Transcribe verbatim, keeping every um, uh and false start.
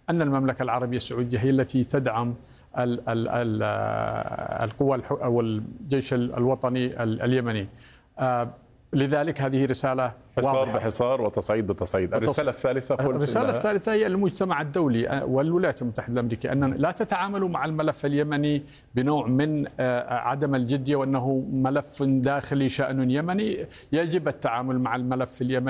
أن المملكة العربية السعودية هي التي تدعم ال ال ال القوى أو الجيش الوطني اليمني. لذلك هذه رسالة حصار واضحة. بحصار وتصعيد بتصعيد. الرسالة الثالثة قلت الرسالة الثالثة هي المجتمع الدولي والولايات المتحدة الأمريكية أن لا تتعاملوا مع الملف اليمني بنوع من عدم الجدية وأنه ملف داخلي شأن يمني. يجب التعامل مع الملف اليمني